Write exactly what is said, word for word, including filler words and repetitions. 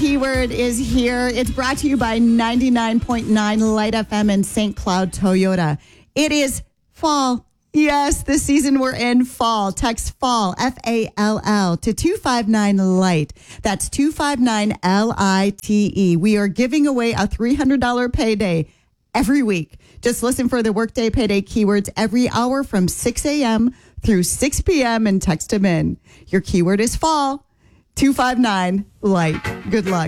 keyword is here. It's brought to you by ninety-nine point nine Light F M and Saint Cloud Toyota. It is fall. Yes, this season we're in fall. Text fall, F A L L, to two five nine Light. That's two five nine L I T E. We are giving away a three hundred dollars payday every week. Just listen for the Workday Payday keywords every hour from six a.m. through six p.m. and text them in. Your keyword is fall, two five nine Light. Good luck.